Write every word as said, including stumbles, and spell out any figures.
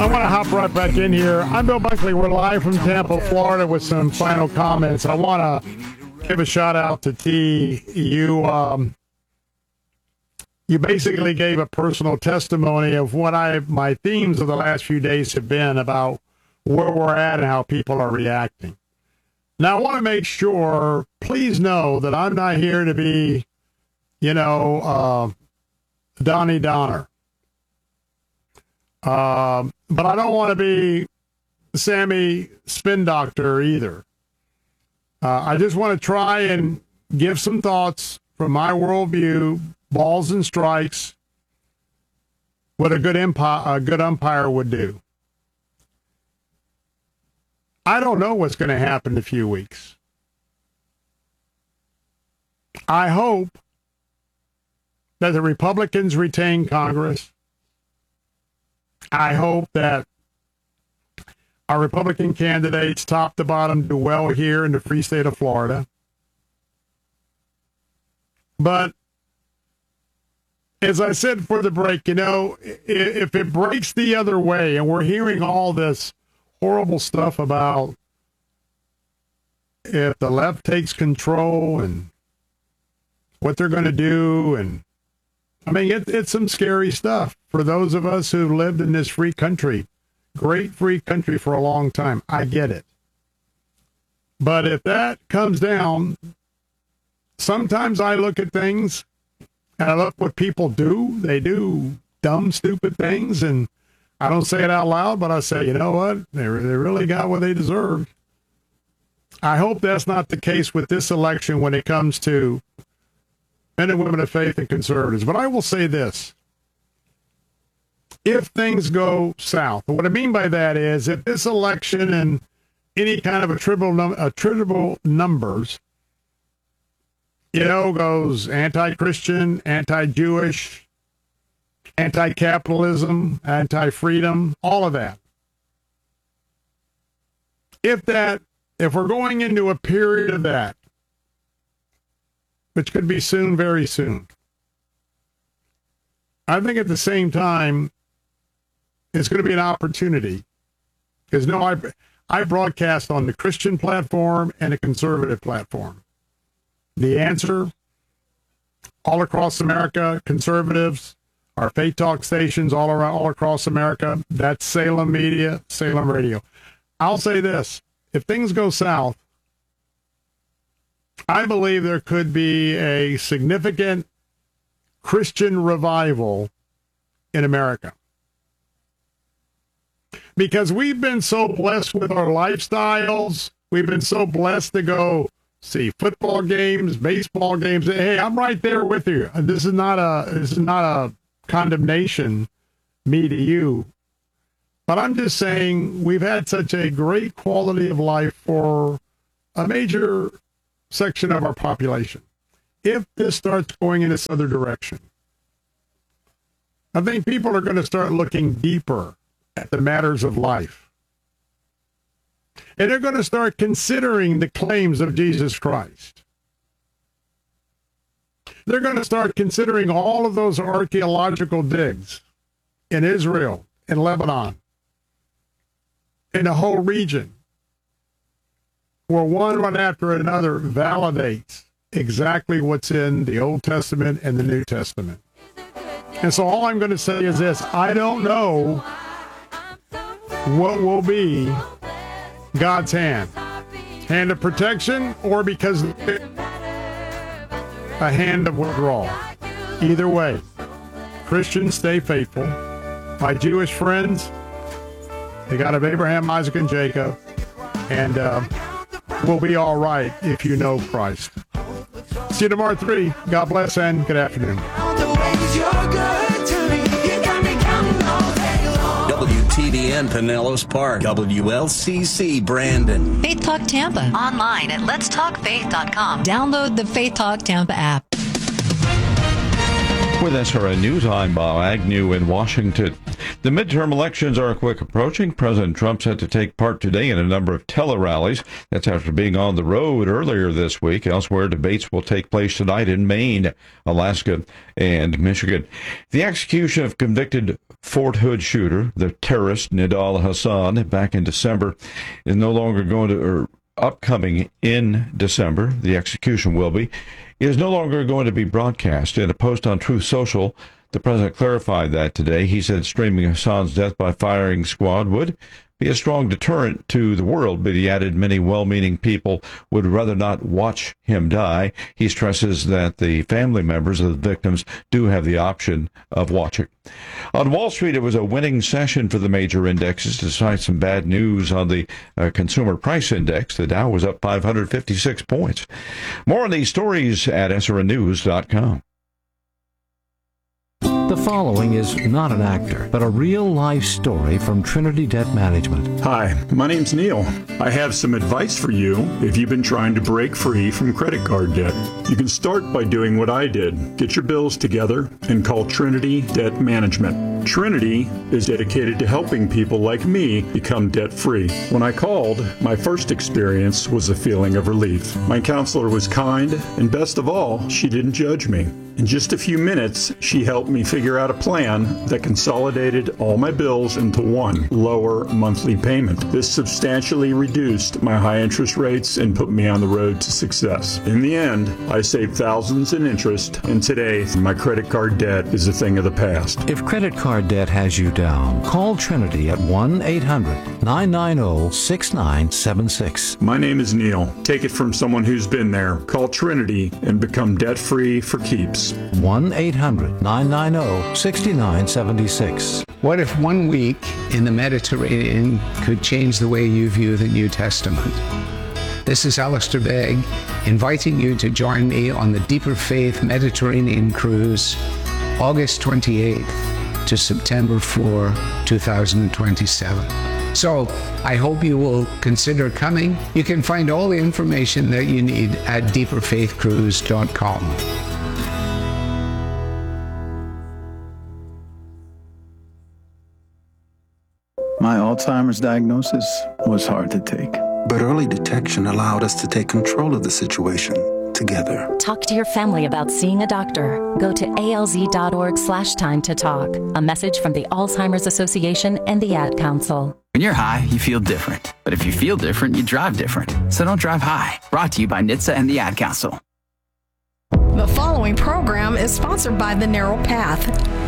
I want to hop right back in here. I'm Bill Bunkley. We're live from Tampa, Florida with some final comments. I want to give a shout out to T. You, um, you basically gave a personal testimony of what I my themes of the last few days have been about where we're at and how people are reacting. Now, I want to make sure, please know that I'm not here to be, you know, uh, Donnie Donner. Um, but I don't want to be Sammy Spin Doctor either. Uh, I just want to try and give some thoughts from my worldview, balls and strikes, what a good umpire, a good umpire would do. I don't know what's going to happen in a few weeks. I hope that the Republicans retain Congress. I hope that our Republican candidates, top to bottom, do well here in the free state of Florida. But as I said for the break, you know, if it breaks the other way, and we're hearing all this horrible stuff about if the left takes control and what they're going to do, and I mean, it, it's some scary stuff for those of us who lived in this free country, great free country for a long time. I get it. But if that comes down, sometimes I look at things and I look what people do. They do dumb, stupid things, and I don't say it out loud, but I say, you know what? They, they really got what they deserved. I hope that's not the case with this election when it comes to men and women of faith and conservatives. But I will say this. If things go south, what I mean by that is if this election and any kind of attributable, num- attributable numbers, you know, goes anti-Christian, anti-Jewish, anti-capitalism, anti-freedom, all of that. If that, if we're going into a period of that, which could be soon, very soon, I think at the same time, it's going to be an opportunity. Because no, I, I broadcast on the Christian platform and a conservative platform. The answer, all across America, conservatives, our Faith Talk stations all around, all across America, that's Salem Media, Salem Radio. I'll say this, if things go south, I believe there could be a significant Christian revival in America. Because we've been so blessed with our lifestyles. We've been so blessed to go see football games, baseball games. Hey, I'm right there with you. This is not a this is not a condemnation, me to you. But I'm just saying we've had such a great quality of life for a major section of our population. If this starts going in this other direction, I think people are going to start looking deeper at the matters of life. And they're going to start considering the claims of Jesus Christ. They're going to start considering all of those archaeological digs in Israel, in Lebanon, in the whole region, where one right after another validates exactly what's in the Old Testament and the New Testament. And so all I'm going to say is this: I don't know what will be God's hand. Hand of protection, or because a hand of withdrawal. Either way, Christians, stay faithful. My Jewish friends, the God of Abraham, Isaac, and Jacob, and uh, we'll be all right if you know Christ. See you tomorrow at three. God bless and good afternoon. W T B N Pinellas Park, W L C C Brandon. Faith Talk Tampa. Online at lets talk faith dot com. Download the Faith Talk Tampa app. With S R N News, I'm Bob Agnew in Washington. The midterm elections are quick approaching. President Trump set to take part today in a number of tele-rallies. That's after being on the road earlier this week. Elsewhere, debates will take place tonight in Maine, Alaska, and Michigan. The execution of convicted Fort Hood shooter, the terrorist Nidal Hassan, back in December, is no longer going to, or upcoming in December. The execution will be. Is no longer going to be broadcast. In a post on Truth Social, the president clarified that today. He said streaming Hassan's death by firing squad would be a strong deterrent to the world, but he added many well-meaning people would rather not watch him die. He stresses that the family members of the victims do have the option of watching. On Wall Street, it was a winning session for the major indexes, despite some bad news on the uh, consumer price index. The Dow was up five hundred fifty-six points. More on these stories at S R N news dot com. The following is not an actor, but a real-life story from Trinity Debt Management. Hi, my name's Neil. I have some advice for you if you've been trying to break free from credit card debt. You can start by doing what I did. Get your bills together and call Trinity Debt Management. Trinity is dedicated to helping people like me become debt-free. When I called, my first experience was a feeling of relief. My counselor was kind, and best of all, she didn't judge me. In just a few minutes, she helped me figure out a plan that consolidated all my bills into one lower monthly payment. This substantially reduced my high interest rates and put me on the road to success. In the end, I saved thousands in interest, and today, my credit card debt is a thing of the past. If credit card debt has you down, call Trinity at one eight hundred nine nine zero six nine seven six. My name is Neil. Take it from someone who's been there. Call Trinity and become debt-free for keeps. one eight hundred nine nine zero six nine seven six. What if one week in the Mediterranean could change the way you view the New Testament? This is Alistair Begg, inviting you to join me on the Deeper Faith Mediterranean Cruise, August twenty-eighth to September fourth, two thousand twenty-seven. So I hope you will consider coming. You can find all the information that you need at deeper faith cruise dot com. My Alzheimer's diagnosis was hard to take. But early detection allowed us to take control of the situation together. Talk to your family about seeing a doctor. Go to A L Z dot org slash time to talk. A message from the Alzheimer's Association and the Ad Council. When you're high, you feel different. But if you feel different, you drive different. So don't drive high. Brought to you by N H T S A and the Ad Council. The following program is sponsored by The Narrow Path.